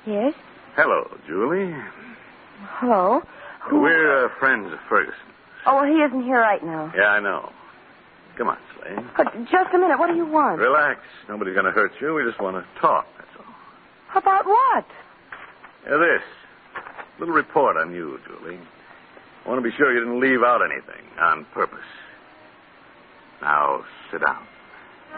Yes? Hello, Julie. Hello? Who... We're friends of Ferguson. Oh, well, he isn't here right now. Yeah, I know. Come on, Slade. Just a minute. What do you want? Relax. Nobody's going to hurt you. We just want to talk, that's all. About what? This. Little report on you, Julie. I want to be sure you didn't leave out anything on purpose. Now, sit down.